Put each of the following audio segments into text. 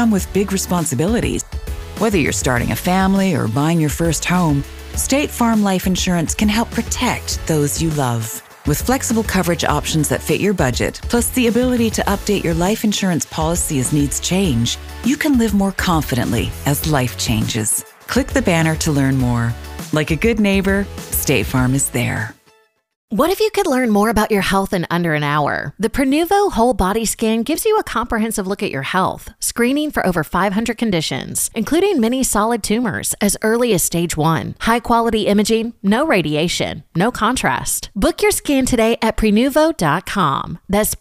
come with big responsibilities. Whether you're starting a family or buying your first home, State Farm Life Insurance can help protect those you love. With flexible coverage options that fit your budget, plus the ability to update your life insurance policy as needs change, you can live more confidently as life changes. Click the banner to learn more. Like a good neighbor, State Farm is there. What if you could learn more about your health in under an hour? The Prenuvo Whole Body Scan gives you a comprehensive look at your health, screening for over 500 conditions, including many solid tumors as early as stage 1. High-quality imaging, no radiation, no contrast. Book your scan today at Prenuvo.com. That's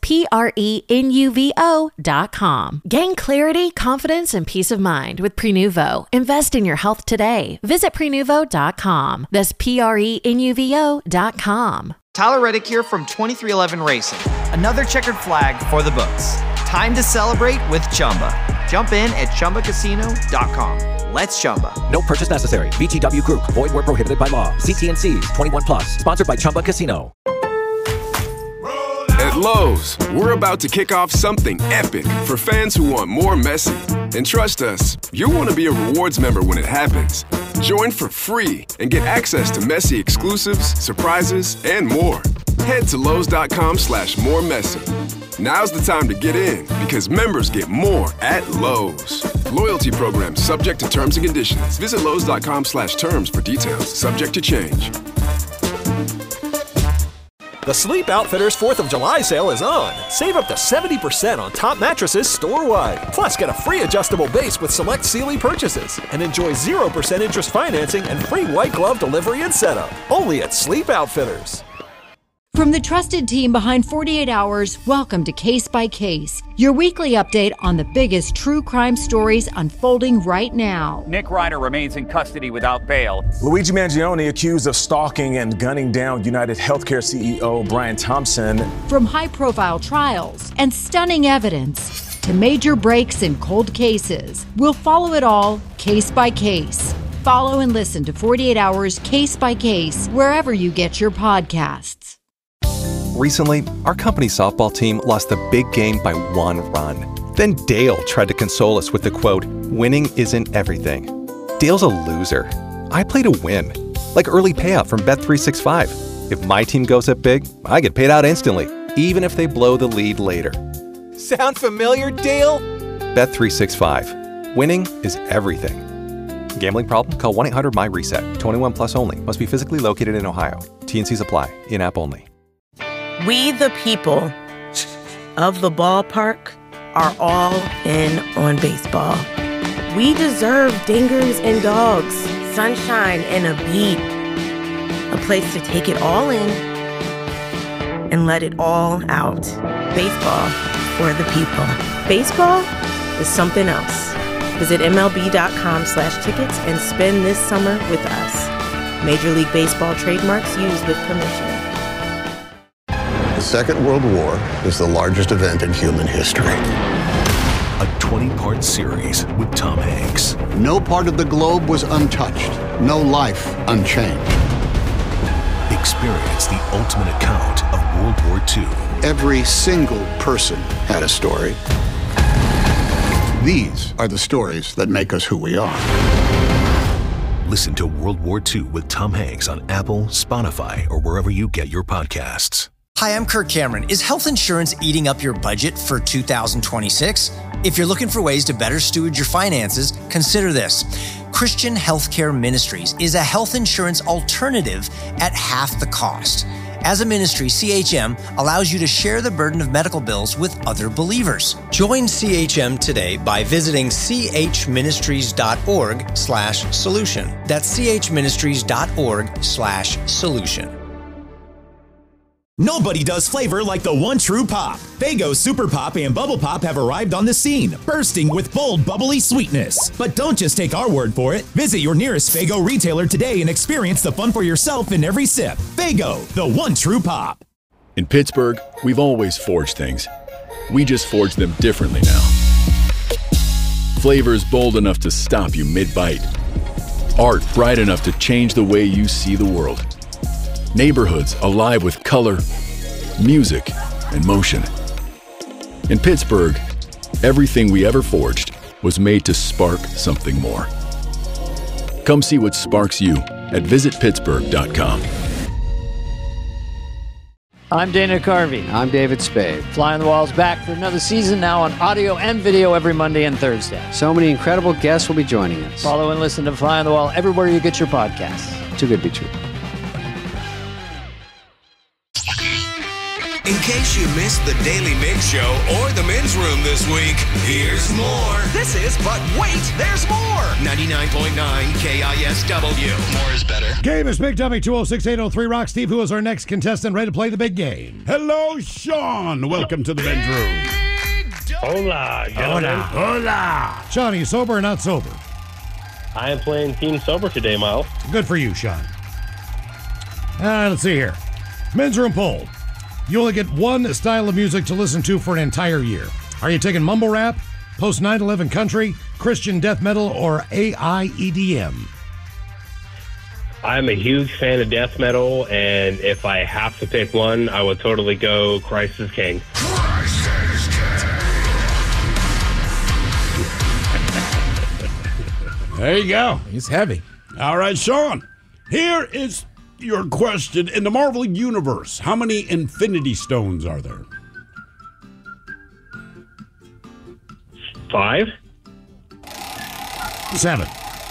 Prenuvo.com. Gain clarity, confidence, and peace of mind with Prenuvo. Invest in your health today. Visit Prenuvo.com. That's Prenuvo.com. Tyler Reddick here from 2311 Racing. Another checkered flag for the books. Time to celebrate with Chumba. Jump in at ChumbaCasino.com. Let's Chumba. No purchase necessary. VGW Group. Void where prohibited by law. See T&Cs. 21 plus. Sponsored by Chumba Casino. At Lowe's, we're about to kick off something epic for fans who want more Messi. And trust us, you'll want to be a rewards member when it happens. Join for free and get access to Messi exclusives, surprises, and more. Head to Lowe's.com/moremessy. Now's the time to get in because members get more at Lowe's. Loyalty program subject to terms and conditions. Visit Lowe's.com/terms for details. Subject to change. The Sleep Outfitters 4th of July sale is on. Save up to 70% on top mattresses store-wide. Plus, get a free adjustable base with select Sealy purchases. And enjoy 0% interest financing and free white glove delivery and setup. Only at Sleep Outfitters. From the trusted team behind 48 Hours, welcome to Case by Case, your weekly update on the biggest true crime stories unfolding right now. Nick Ryder remains in custody without bail. Luigi Mangione accused of stalking and gunning down United Healthcare CEO Brian Thompson. From high-profile trials and stunning evidence to major breaks in cold cases, we'll follow it all case by case. Follow and listen to 48 Hours Case by Case wherever you get your podcasts. Recently, our company's softball team lost the big game by 1 run. Then Dale tried to console us with the quote, "Winning isn't everything." Dale's a loser. I play to win. Like early payout from Bet365. If my team goes up big, I get paid out instantly, even if they blow the lead later. Sound familiar, Dale? Bet365. Winning is everything. Gambling problem? Call 1-800-MY-RESET. 21 plus only. Must be physically located in Ohio. T&Cs apply. In-app only. We, the people of the ballpark, are all in on baseball. We deserve dingers and dogs, sunshine and a beat. A place to take it all in and let it all out. Baseball for the people. Baseball is something else. Visit MLB.com/tickets and spend this summer with us. Major League Baseball trademarks used with permission. The Second World War is the largest event in human history. A 20-part series with Tom Hanks. No part of the globe was untouched. No life unchanged. Experience the ultimate account of World War II. Every single person had a story. These are the stories that make us who we are. Listen to World War II with Tom Hanks on Apple, Spotify, or wherever you get your podcasts. Hi, I'm Kirk Cameron. Is health insurance eating up your budget for 2026? If you're looking for ways to better steward your finances, consider this. Christian Healthcare Ministries is a health insurance alternative at half the cost. As a ministry, CHM allows you to share the burden of medical bills with other believers. Join CHM today by visiting chministries.org/solution. That's chministries.org/solution. Nobody does flavor like the one true pop. Faygo Super Pop and Bubble Pop have arrived on the scene, bursting with bold, bubbly sweetness. But don't just take our word for it. Visit your nearest Faygo retailer today and experience the fun for yourself in every sip. Faygo, the one true pop. In Pittsburgh, we've always forged things. We just forge them differently now. Flavors bold enough to stop you mid-bite. Art bright enough to change the way you see the world. Neighborhoods alive with color, music, and motion. In Pittsburgh, everything we ever forged was made to spark something more. Come see what sparks you at visitpittsburgh.com. I'm Dana Carvey. I'm David Spade. Fly on the Wall's back for another season, now on audio and video every Monday and Thursday. So many incredible guests will be joining us. Follow and listen to Fly on the Wall everywhere you get your podcasts. Too good to be true. In case you missed the Daily Mix Show or the Men's Room this week, here's more. This is But Wait, There's More. 99.9 KISW. More is better. Game is Big Dummy 206-803 Rock. Steve, who is our next contestant, ready to play the big game? Hello, Sean. Welcome to the Men's Room. Hola, gentlemen. Hola. Sean, are you sober or not sober? I am playing Team Sober today, Miles. Good for you, Sean. Let's see here. Men's Room poll. You only get one style of music to listen to for an entire year. Are you taking mumble rap, post 9/11 country, Christian death metal, or AI EDM? I'm a huge fan of death metal, and if I have to pick one, I would totally go Christ is King. There you go. He's heavy. All right, Sean. Here is your question. In the Marvel Universe, how many Infinity Stones are there? 5. 7.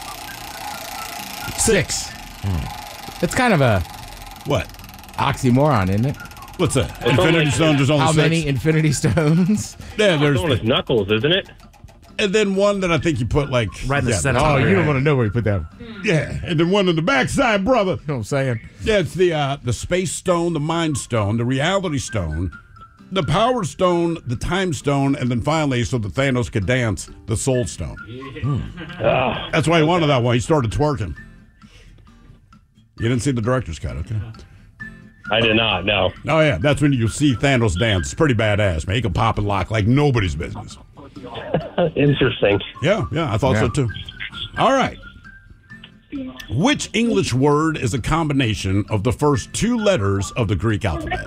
6. It's kind of a what? Oxymoron, isn't it? What's that? Infinity Stones, there's only how 6? many Infinity Stones? Yeah, there's one with Knuckles, isn't it? And then one that I think you put like right in the center. Oh, you don't want to know where you put that. Yeah, and then one on the backside, brother. You know what I'm saying? Yeah, it's the Space Stone, the Mind Stone, the Reality Stone, the Power Stone, the Time Stone, and then finally, so that Thanos could dance, the Soul Stone. That's why he wanted that one. He started twerking. You didn't see the director's cut, okay? I did not, no. Oh, yeah, that's when you see Thanos dance. It's pretty badass, man. He can pop and lock like nobody's business. Interesting. Yeah, I thought so too. All right. Which English word is a combination of the first 2 letters of the Greek alphabet?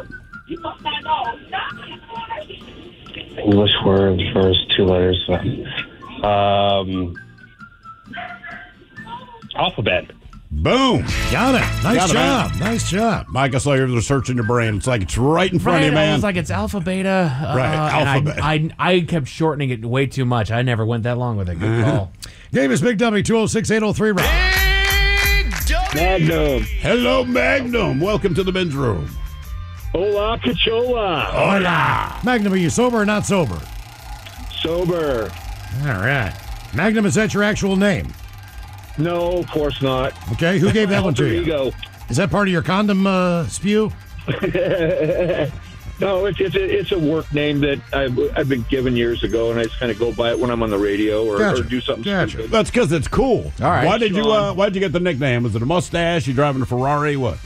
English word, first 2 letters. Alphabet. Boom. Got it. Nice job. Nice job. Mike, I saw you were searching your brain. It's like it's right in front of you, man. I was like, it's Alpha Beta. Right, alphabet. I kept shortening it way too much. I never went that long with it. Good call. Game is Big Dummy 206-803 Rock. Magnum. Hello, Magnum. Welcome to the Men's Room. Hola, Cachola. Hola. Magnum, are you sober or not sober? Sober. All right. Magnum, is that your actual name? No, of course not. Okay, who gave that one to you? Ego. Is that part of your condom spew? No, it's a work name that I've been given years ago, and I just kind of go by it when I'm on the radio or do something stupid. That's because it's cool. All right. Why did you get the nickname? Was it a mustache? You driving a Ferrari? What?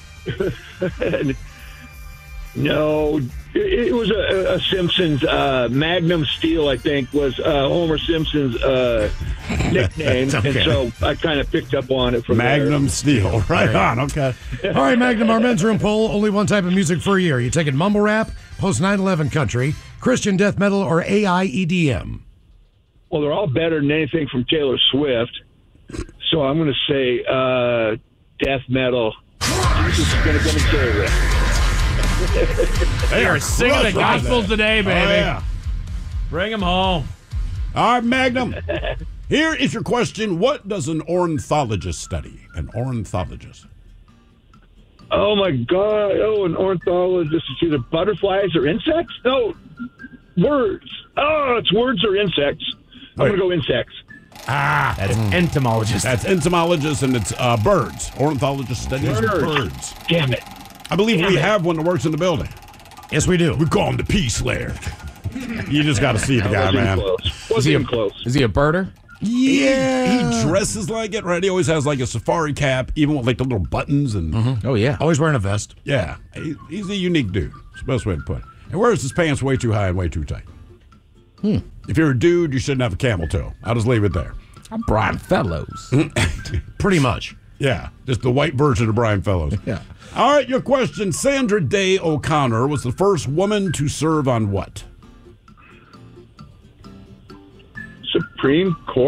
No, it was a Simpsons Magnum Steel, I think, was Homer Simpson's nickname, Okay. and so I kind of picked up on it from Magnum there. Steel. Right on. Okay. All right, Magnum, our Men's Room poll, only one type of music for a year. You taking mumble rap, post 9/11 country, Christian death metal, or AI EDM? Well, they're all better than anything from Taylor Swift, so I'm going to say death metal. Jesus is going to come and save it. They are singing the gospel today, baby. Oh, yeah. Bring them home. All right, Magnum. Here is your question. What does an ornithologist study? An ornithologist. Oh, my God. Oh, an ornithologist is either butterflies or insects? No, words. Oh, it's words or insects. I'm going to go insects. That's entomologist. That's entomologist, and it's birds. Ornithologist studies birds. Damn it. I believe we have one that works in the building. Yes, we do. We call him the Peace Slayer. You just got to see the guy, man. Is he a birder? Yeah. He dresses like it, right? He always has like a safari cap, even with like the little buttons. And Oh, yeah. Always wearing a vest. yeah, he's a unique dude. That's the best way to put it. And wears his pants way too high and way too tight. If you're a dude, you shouldn't have a camel toe. I'll just leave it there. I'm Brian Fellows. Pretty much. Yeah, just the white version of Brian Fellows. Yeah. All right, your question. Sandra Day O'Connor was the first woman to serve on what? Supreme Court.